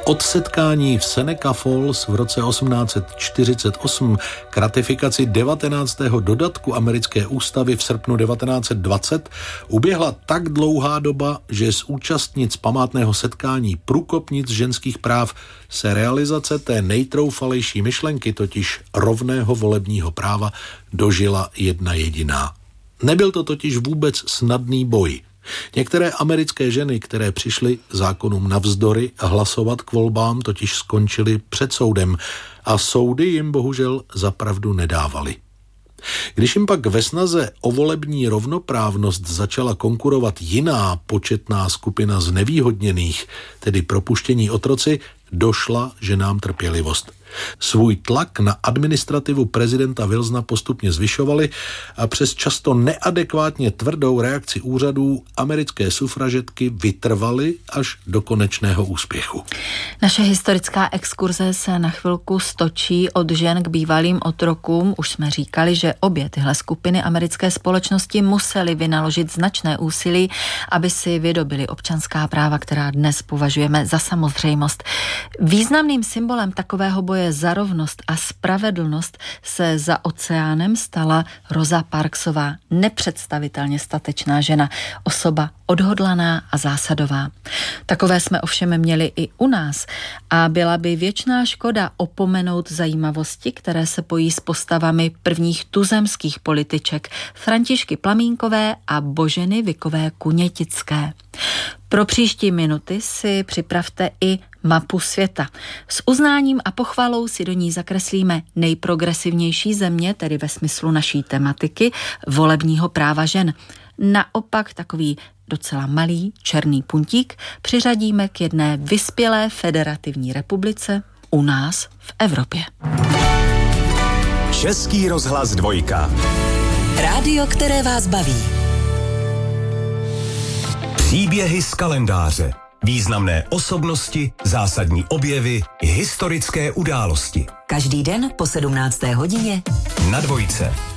Od setkání v Seneca Falls v roce 1848 k ratifikaci 19. dodatku americké ústavy v srpnu 1920 uběhla tak dlouhá doba, že z účastnic památného setkání průkopnic ženských práv se realizace té nejtroufalejší myšlenky, totiž rovného volebního práva, dožila jedna jediná. Nebyl to totiž vůbec snadný boj. Některé americké ženy, které přišly zákonům navzdory hlasovat k volbám, totiž skončily před soudem a soudy jim bohužel za pravdu nedávaly. Když jim pak ve snaze o volební rovnoprávnost začala konkurovat jiná početná skupina znevýhodněných, tedy propuštění otroci, došla ženám trpělivost. Svůj tlak na administrativu prezidenta Wilsona postupně zvyšovali a přes často neadekvátně tvrdou reakci úřadů americké sufražetky vytrvaly až do konečného úspěchu. Naše historická exkurze se na chvilku stočí od žen k bývalým otrokům. Už jsme říkali, že obě tyhle skupiny americké společnosti musely vynaložit značné úsilí, aby si vydobili občanská práva, která dnes považujeme za samozřejmost. Významným symbolem takového boje za rovnost a spravedlnost se za oceánem stala Rosa Parksová, nepředstavitelně statečná žena, osoba odhodlaná a zásadová. Takové jsme ovšem měli i u nás a byla by věčná škoda opomenout zajímavosti, které se pojí s postavami prvních tuzemských političek Františky Plamínkové a Boženy Vikové Kunětické. Pro příští minuty si připravte i mapu světa. S uznáním a pochvalou si do ní zakreslíme nejprogresivnější země, tedy ve smyslu naší tematiky, volebního práva žen. Naopak takový docela malý černý puntík přiřadíme k jedné vyspělé federativní republice u nás v Evropě. Český rozhlas 2. Rádio, které vás baví. Příběhy z kalendáře. Významné osobnosti, zásadní objevy, historické události. Každý den po 17. hodině na 2.